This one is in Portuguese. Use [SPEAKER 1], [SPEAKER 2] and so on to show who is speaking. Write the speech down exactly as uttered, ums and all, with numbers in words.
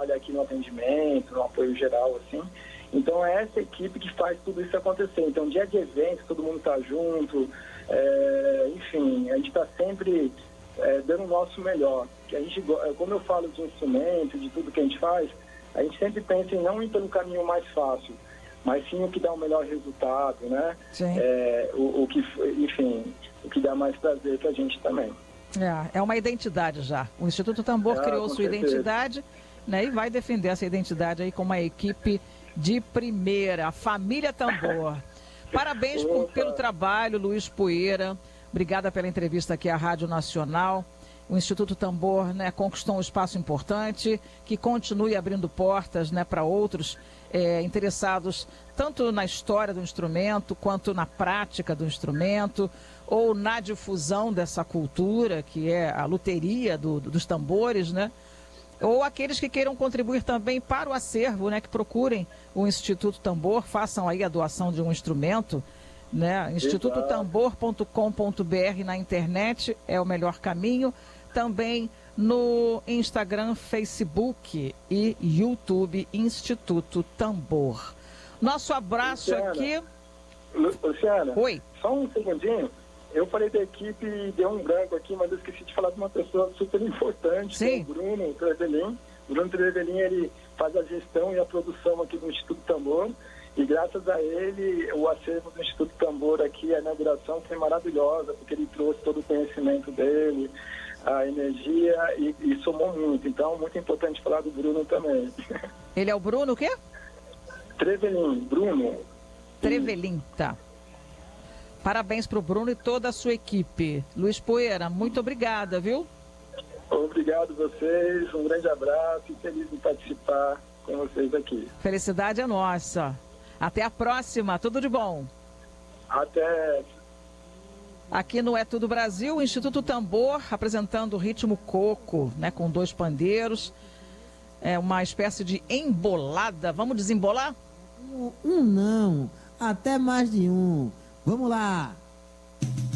[SPEAKER 1] trabalha aqui no atendimento, no apoio geral, assim. Então é essa equipe que faz tudo isso acontecer. Então, dia de evento, todo mundo está junto, é, enfim, a gente está sempre é, dando o nosso melhor. Que a gente, como eu falo de instrumento, de tudo que a gente faz, a gente sempre pensa em não ir pelo caminho mais fácil, mas sim o que dá o melhor resultado, né?
[SPEAKER 2] Sim.
[SPEAKER 1] É, o, o que, enfim, o que dá mais prazer pra gente também.
[SPEAKER 2] É, é uma identidade já. O Instituto Tambor
[SPEAKER 1] Ah,
[SPEAKER 2] criou
[SPEAKER 1] com
[SPEAKER 2] sua
[SPEAKER 1] certeza.
[SPEAKER 2] identidade, né, e vai defender essa identidade aí com uma equipe de primeira, a família Tambor. Parabéns por,
[SPEAKER 1] Opa.
[SPEAKER 2] pelo trabalho, Luiz Poeira. Obrigada pela entrevista aqui à Rádio Nacional. O Instituto Tambor, né, conquistou um espaço importante, que continue abrindo portas, né, para outros é, interessados tanto na história do instrumento, quanto na prática do instrumento, ou na difusão dessa cultura, que é a luteria do, dos tambores, né? Ou aqueles que queiram contribuir também para o acervo, né, que procurem o Instituto Tambor, façam aí a doação de um instrumento, né? instituto tambor ponto com ponto br na internet é o melhor caminho. Também no Instagram, Facebook e YouTube, Instituto Tambor. Nosso abraço
[SPEAKER 1] Luciana,
[SPEAKER 2] aqui.
[SPEAKER 1] Luciana,
[SPEAKER 2] Oi.
[SPEAKER 1] Só um segundinho. Eu falei da equipe e deu um branco aqui, mas eu esqueci de falar de uma pessoa super importante,
[SPEAKER 2] Sim.
[SPEAKER 1] que é o Bruno Trevelin. O Bruno Trevelin, ele faz a gestão e a produção aqui do Instituto Tambor. E graças a ele, o acervo do Instituto Tambor aqui, a inauguração foi maravilhosa, porque ele trouxe todo o conhecimento dele, a energia e, e somou muito. Então, muito importante falar do Bruno também.
[SPEAKER 2] Ele é o Bruno o quê?
[SPEAKER 1] Trevelin, Bruno.
[SPEAKER 2] Trevelin, tá. Parabéns para o Bruno e toda a sua equipe. Luiz Poeira, muito obrigada, viu?
[SPEAKER 1] Obrigado a vocês, um grande abraço e feliz de participar com vocês aqui.
[SPEAKER 2] Felicidade é nossa. Até a próxima, tudo de bom.
[SPEAKER 1] Até.
[SPEAKER 2] Aqui no É Tudo Brasil, o Instituto Tambor apresentando o ritmo coco, né, com dois pandeiros. É uma espécie de embolada. Vamos desembolar?
[SPEAKER 3] Um, um não, até mais de um. Vamos lá.